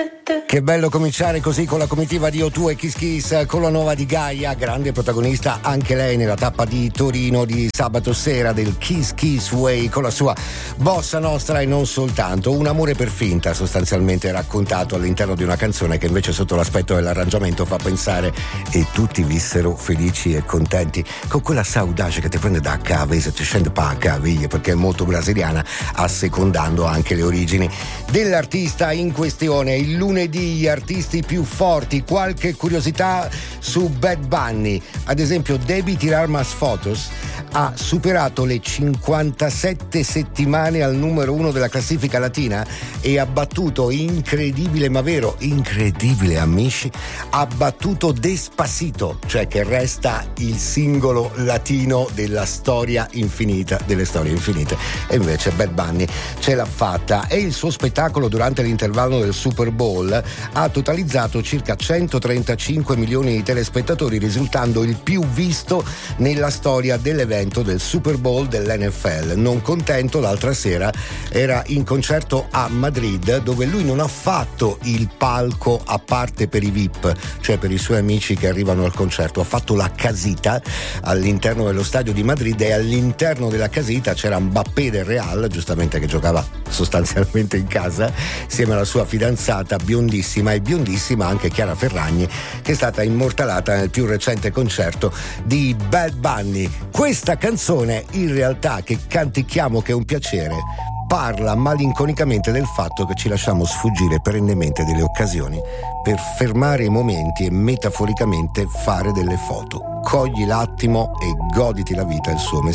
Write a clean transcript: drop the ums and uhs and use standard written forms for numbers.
Che bello cominciare così con la comitiva di O2 e Kiss Kiss, con la nuova di Gaia, grande protagonista anche lei nella tappa di Torino di sabato sera del Kiss Kiss Way, con la sua bossa nostra e non soltanto. Un amore per finta sostanzialmente raccontato all'interno di una canzone che invece sotto l'aspetto dell'arrangiamento fa pensare e tutti vissero felici e contenti, con quella saudade che ti prende da cavese, ti scende pa caviglie, perché è molto brasiliana, assecondando anche le origini dell'artista in questione. Il lunedì gli artisti più forti, qualche curiosità su Bad Bunny, ad esempio Devi Tirar Mas Fotos ha superato le 57 settimane al numero 1 della classifica latina e ha battuto, incredibile ma vero, incredibile amici, ha battuto Despacito, cioè che resta il singolo latino della storia infinita, delle storie infinite, e invece Bad Bunny ce l'ha fatta e il suo spettacolo durante l'intervallo del Super Bowl ha totalizzato circa 135 milioni di telespettatori, risultando il più visto nella storia dell'evento del Super Bowl dell'NFL. Non contento, l'altra sera era in concerto a Madrid, dove lui non ha fatto il palco a parte per i VIP, cioè per i suoi amici che arrivano al concerto, ha fatto la casita all'interno dello stadio di Madrid e all'interno della casita c'era Mbappé del Real, giustamente, che giocava sostanzialmente in casa insieme alla sua fidanzata biondissima, e biondissima anche Chiara Ferragni, che è stata immortalata nel più recente concerto di Bad Bunny. Questa canzone, in realtà, che canticchiamo, che è un piacere, parla malinconicamente del fatto che ci lasciamo sfuggire perennemente delle occasioni per fermare i momenti e metaforicamente fare delle foto. Cogli l'attimo e goditi la vita, il suo messaggio.